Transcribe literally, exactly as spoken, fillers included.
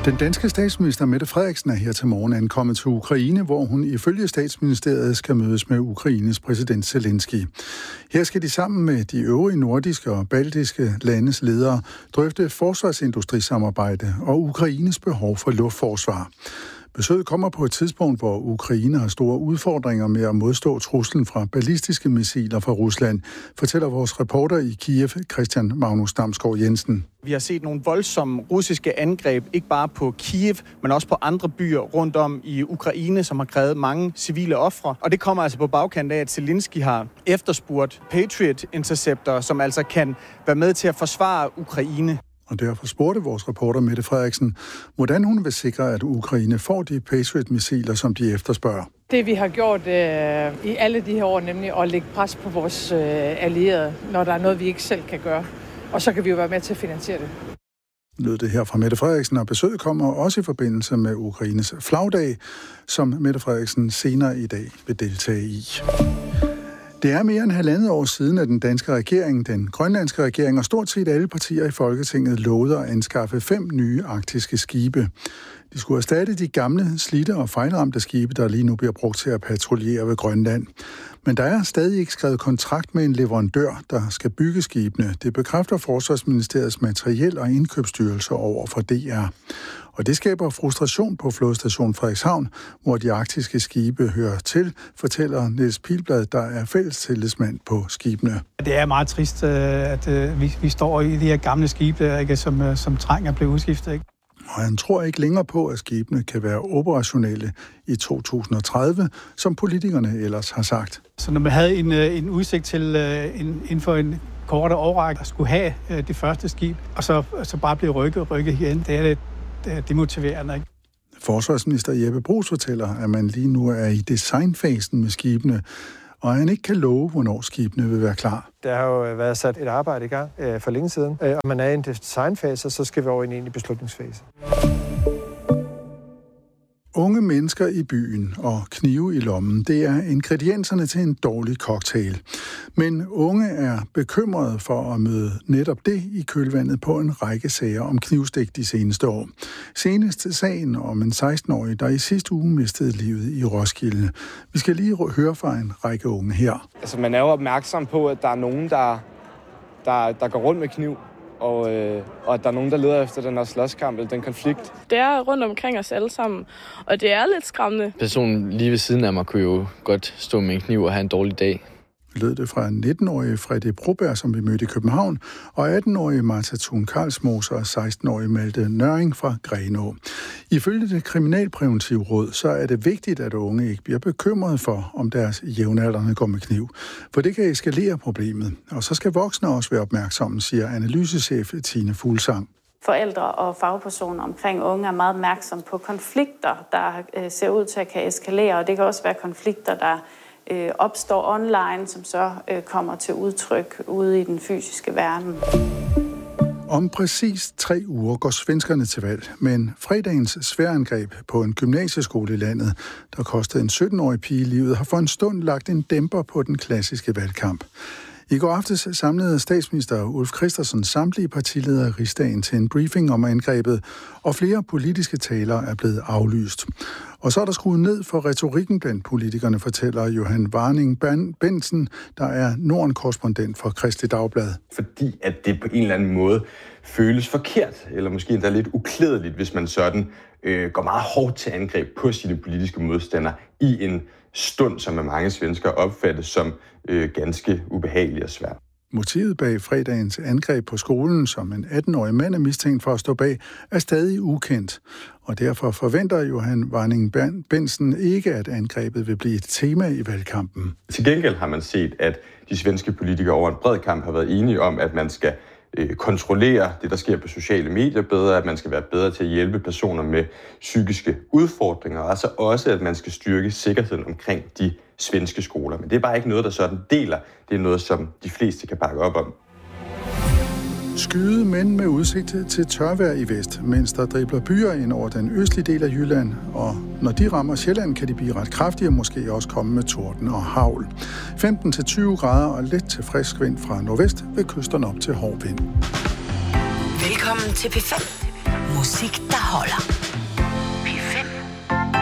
Den danske statsminister Mette Frederiksen er her til morgen ankommet til Ukraine, hvor hun ifølge statsministeriet skal mødes med Ukraines præsident Zelensky. Her skal de sammen med de øvrige nordiske og baltiske landes ledere drøfte forsvarsindustrisamarbejde og Ukraines behov for luftforsvar. Besøget kommer på et tidspunkt, hvor Ukraine har store udfordringer med at modstå truslen fra ballistiske missiler fra Rusland, fortæller vores reporter i Kiev, Christian Magnus Damsgaard Jensen. Vi har set nogle voldsomme russiske angreb, ikke bare på Kiev, men også på andre byer rundt om i Ukraine, som har krævet mange civile ofre. Og det kommer altså på bagkant af, at Zelensky har efterspurgt Patriot Interceptor, som altså kan være med til at forsvare Ukraine. Og derfor spurgte vores reporter Mette Frederiksen, hvordan hun vil sikre, at Ukraine får de Patriot-missiler, som de efterspørger. Det vi har gjort øh, i alle de her år, nemlig at lægge pres på vores øh, allierede, når der er noget, vi ikke selv kan gøre. Og så kan vi jo være med til at finansiere det. Lød det her fra Mette Frederiksen, og besøget kommer også i forbindelse med Ukraines flagdag, som Mette Frederiksen senere i dag vil deltage i. Det er mere end halvandet år siden, at den danske regering, den grønlandske regering og stort set alle partier i Folketinget lovede at anskaffe fem nye arktiske skibe. De skulle erstatte de gamle, slidte og fejlramte skibe, der lige nu bliver brugt til at patruljere ved Grønland. Men der er stadig ikke skrevet kontrakt med en leverandør, der skal bygge skibene. Det bekræfter Forsvarsministeriets materiel- og indkøbsstyrelse over for D R. Og det skaber frustration på flådestation Frederikshavn, hvor de arktiske skibe hører til, fortæller Niels Pilblad, der er fælles tillidsmand på skibene. Det er meget trist, at vi står i de her gamle skibe, ikke, som, som trænger at blive udskiftet. Ikke? Og han tror ikke længere på, at skibene kan være operationelle i to tusind og tredive, som politikerne ellers har sagt. Så når man havde en, en udsigt til en, inden for en kortere årrække, at skulle have det første skib, og så, så bare blive rykket rykket igen, det er det. Det er demotiverende, ikke? Forsvarsminister Jeppe Bruus fortæller, at man lige nu er i designfasen med skibene, og han ikke kan love, hvornår skibene vil være klar. Der har jo været sat et arbejde i gang øh, for længe siden, øh, og man er i en designfase, så skal vi over i en egentlig beslutningsfase. Unge mennesker i byen og knive i lommen, det er ingredienserne til en dårlig cocktail. Men unge er bekymrede for at møde netop det i kølvandet på en række sager om knivstik de seneste år. Senest sagen om en seksten-årig, der i sidste uge mistede livet i Roskilde. Vi skal lige høre fra en række unge her. Altså, man er jo opmærksom på, at der er nogen, der, der, der går rundt med kniv. Og, øh, og at der er nogen, der leder efter den her slåskamp eller den konflikt. Det er rundt omkring os alle sammen, og det er lidt skræmmende. Personen lige ved siden af mig kunne jo godt stå med en kniv og have en dårlig dag. Lød det fra nitten-årige Fredrik Broberg, som vi mødte i København, og atten-årige Martha Thun Karlsmose og seksten-årige Malte Nøring fra Grenaa. Ifølge det kriminalpræventive råd, så er det vigtigt, at unge ikke bliver bekymrede for, om deres jævnaldrende går med kniv. For det kan eskalere problemet, og så skal voksne også være opmærksomme, siger analysechef Tine Fuglsang. Forældre og fagpersoner omkring unge er meget opmærksomme på konflikter, der ser ud til at kan eskalere, og det kan også være konflikter, der opstår online, som så kommer til udtryk ude i den fysiske verden. Om præcis tre uger går svenskerne til valg, men fredagens sværangreb på en gymnasieskole i landet, der kostede en sytten-årig pige livet, har for en stund lagt en dæmper på den klassiske valgkamp. I går aftes samlede statsminister Ulf Kristersson samtlige partiledere i Rigsdagen til en briefing om angrebet, og flere politiske taler er blevet aflyst. Og så er der skruet ned for retorikken blandt politikerne, fortæller Johan Warning Bensen, der er Norden-korrespondent for Kristeligt Dagblad. Fordi at det på en eller anden måde føles forkert, eller måske endda lidt uklædeligt, hvis man sådan øh, går meget hårdt til angreb på sine politiske modstandere i en stund, som af mange svenskere opfattes som øh, ganske ubehagelig og svær. Motivet bag fredagens angreb på skolen, som en atten-årig mand er mistænkt for at stå bag, er stadig ukendt. Og derfor forventer Johan Warning Bensen ikke, at angrebet vil blive et tema i valgkampen. Til gengæld har man set, at de svenske politikere over en bred kamp har været enige om, at man skal øh, kontrollere det, der sker på sociale medier bedre, at man skal være bedre til at hjælpe personer med psykiske udfordringer, og altså også, at man skal styrke sikkerheden omkring de svenske skoler. Men det er bare ikke noget, der sådan deler. Det er noget, som de fleste kan bakke op om. Skyde, men med udsigt til tørvejr i vest, mens der dribler byer ind over den østlige del af Jylland. Og når de rammer Sjælland, kan de blive ret kraftige og måske også komme med torden og hagl. femten til tyve grader og let til frisk vind fra nordvest ved kysterne op til hård vind. Velkommen til P fem. Musik, der holder.